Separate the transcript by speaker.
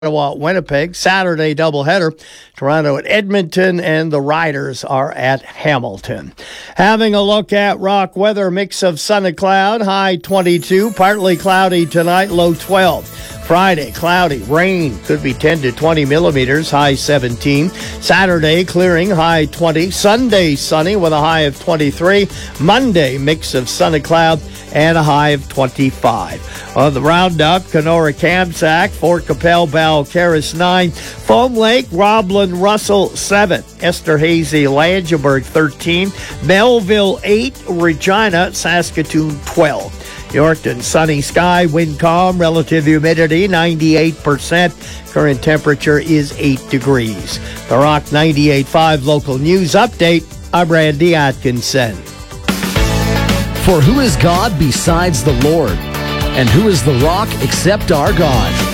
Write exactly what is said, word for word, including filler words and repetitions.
Speaker 1: Ottawa, Winnipeg, Saturday doubleheader. Toronto at Edmonton, and the Riders are at Hamilton. Having a look at rock weather, mix of sun and cloud, high twenty-two, partly cloudy tonight, low twelve. Friday, cloudy, rain, could be ten to twenty millimeters, high seventeen. Saturday, clearing, high twenty. Sunday, sunny with a high of twenty-three. Monday, mix of sun and cloud, and a high of twenty-five. On the roundup, Kenora, Kamsack, Fort Capel, Balcarres nine, Foam Lake, Roblin, Russell seven, Esterhazy, Langenburg thirteen, Melville eight, Regina, Saskatoon twelve. Yorkton, sunny sky, wind calm, relative humidity ninety-eight percent. Current temperature is eight degrees. The Rock ninety-eight point five local news update. I'm Randy Atkinson.
Speaker 2: For who is God besides the Lord? And who is the rock except our God?